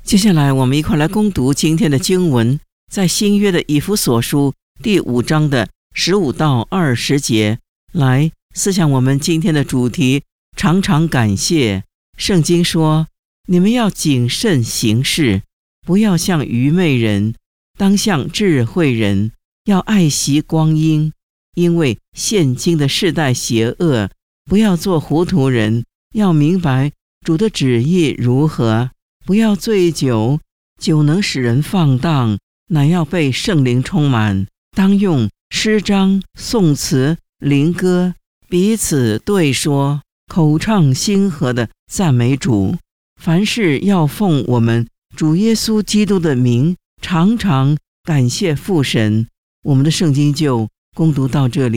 接下来我们一块来攻读今天的经文，在新约的以弗所书第5章的15到20节，来思想我们今天的主题，常常感谢。圣经说，你们要谨慎行事，不要像愚昧人，当像智慧人，要爱惜光阴，因为现今的世代邪恶，不要做糊涂人，要明白主的旨意如何。不要醉酒，酒能使人放荡，乃要被圣灵充满。当用诗章、颂词、灵歌彼此对说，口唱心和的赞美主。凡事要奉我们主耶稣基督的名，常常感谢父神。我们的圣经就攻读到这里。